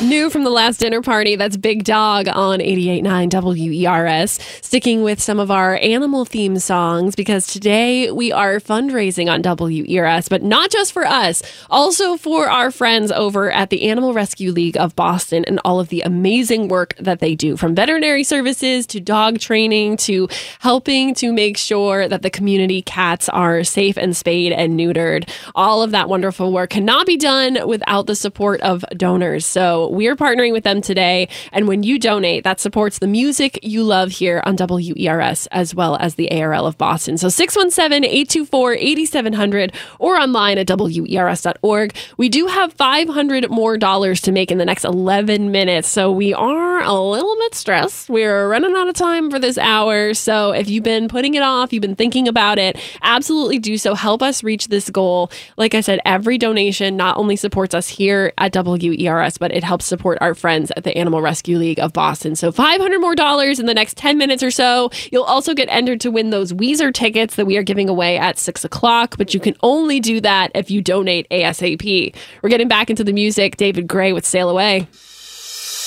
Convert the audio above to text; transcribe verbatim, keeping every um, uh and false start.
New from the last dinner party, that's Big Dog on eighty-eight point nine W E R S. Sticking with some of our animal theme songs, because today we are fundraising on W E R S, but not just for us, also for our friends over at the Animal Rescue League of Boston and all of the amazing work that they do, from veterinary services to dog training to helping to make sure that the community cats are safe and spayed and neutered. All of that wonderful work cannot be done without the support of donors. So we're partnering with them today. And when you donate, that supports the music you love here on W E R S as well as the A R L of Boston. So six one seven, eight two four, eight seven zero zero or online at W E R S dot org. We do have five hundred more dollars to make in the next eleven minutes. So we are a little bit stressed. We're running out of time for this hour. So if you've been putting it off, you've been thinking about it, absolutely do so. Help us reach this goal. Like I said, every donation not only supports us here at W E R S, but it helps support our friends at the Animal Rescue League of Boston. So five hundred more dollars in the next ten minutes or so. You'll also get entered to win those Weezer tickets that we are giving away at six o'clock, but you can only do that if you donate ASAP. We're getting back into the music. David Gray with Sail Away.